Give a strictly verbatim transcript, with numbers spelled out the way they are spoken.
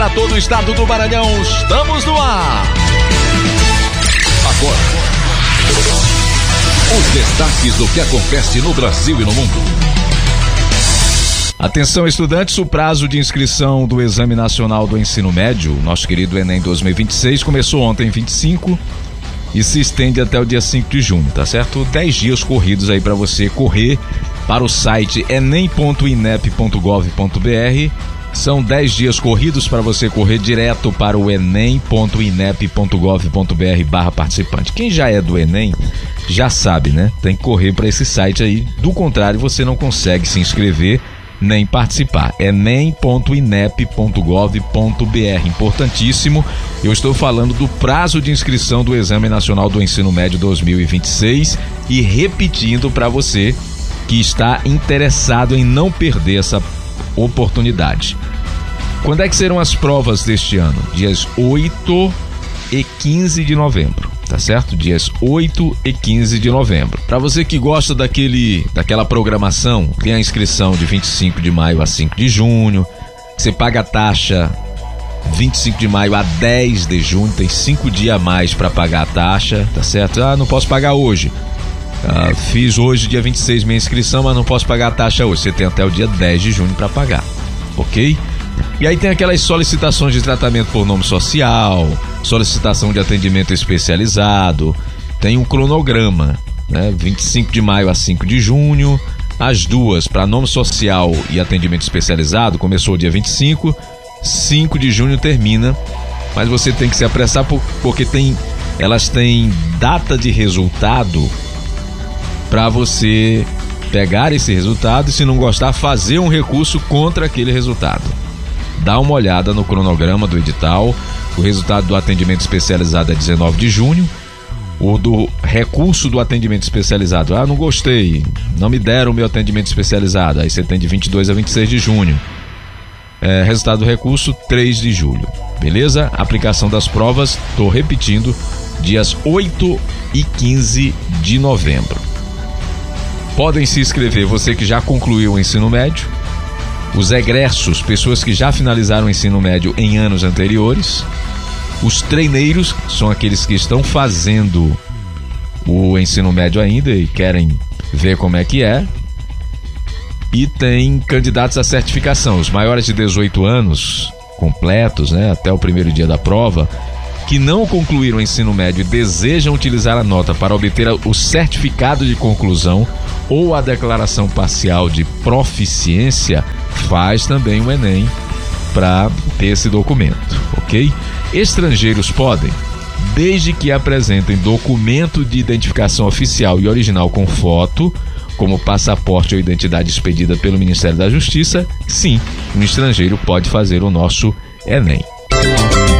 Para todo o estado do Maranhão, estamos no ar. Agora, os destaques do que acontece no Brasil e no mundo. Atenção, estudantes, o prazo de inscrição do Exame Nacional do Ensino Médio, nosso querido Enem dois mil e vinte e seis, começou ontem, vinte e cinco, e se estende até o dia cinco de junho, tá certo? dez dias corridos aí para você correr para o site enem ponto inep ponto gov ponto br. São dez dias corridos para você correr direto para o enem ponto inep ponto gov ponto br barra participante. Quem já é do Enem já sabe, né? Tem que correr para esse site aí, do contrário você não consegue se inscrever nem participar. enem ponto inep ponto gov ponto br. Importantíssimo, eu estou falando do prazo de inscrição do Exame Nacional do Ensino Médio dois mil e vinte e seis e repetindo para você que está interessado em não perder essa oportunidade. Quando é que serão as provas deste ano? Dias oito e quinze de novembro, tá certo? Dias oito e quinze de novembro. Para você que gosta daquele, daquela programação, tem a inscrição de vinte e cinco de maio a cinco de junho, você paga a taxa vinte e cinco de maio a dez de junho, tem cinco dias a mais para pagar a taxa, tá certo? Ah, não posso pagar hoje. Ah, fiz hoje, dia vinte e seis, minha inscrição, mas não posso pagar a taxa hoje. Você tem até o dia dez de junho para pagar, ok? E aí tem aquelas solicitações de tratamento por nome social, solicitação de atendimento especializado, tem um cronograma, né? vinte e cinco de maio a cinco de junho, as duas para nome social e atendimento especializado, começou dia vinte e cinco, cinco de junho termina, mas você tem que se apressar porque tem, elas têm data de resultado para você pegar esse resultado e, se não gostar, fazer um recurso contra aquele resultado. Dá uma olhada no cronograma do edital. O resultado do atendimento especializado é dezenove de junho. O do recurso do atendimento especializado, ah, não gostei, não me deram o meu atendimento especializado, aí você tem de vinte e dois a vinte e seis de junho. É, resultado do recurso, três de julho. Beleza? Aplicação das provas, tô repetindo, dias oito e quinze de novembro. Podem se inscrever você que já concluiu o ensino médio, os egressos, pessoas que já finalizaram o ensino médio em anos anteriores, os treineiros, são aqueles que estão fazendo o ensino médio ainda e querem ver como é que é, e tem candidatos à certificação, os maiores de dezoito anos, completos, né, até o primeiro dia da prova, que não concluíram o ensino médio e desejam utilizar a nota para obter o certificado de conclusão ou a declaração parcial de proficiência, faz também o Enem para ter esse documento, ok? Estrangeiros podem, desde que apresentem documento de identificação oficial e original com foto, como passaporte ou identidade expedida pelo Ministério da Justiça, sim, um estrangeiro pode fazer o nosso Enem.